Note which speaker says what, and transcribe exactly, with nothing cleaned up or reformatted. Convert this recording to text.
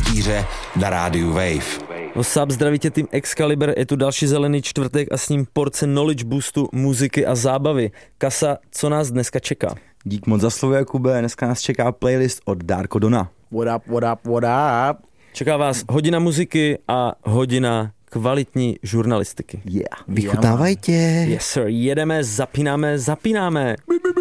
Speaker 1: Hańtýře na rádiu Wave.
Speaker 2: What's up, zdraví tě tým Excalibur, je tu další zelený čtvrtek a s ním porce knowledge boostu, muziky a zábavy. Kasa, co nás dneska čeká?
Speaker 3: Dík moc za slovo, Jakube, dneska nás čeká playlist od Darko Dona.
Speaker 4: What up, what up, what up?
Speaker 2: Čeká vás hodina muziky a hodina kvalitní žurnalistiky.
Speaker 3: Yeah, vychutávajte.
Speaker 2: Yes sir, jedeme, zapínáme, zapínáme.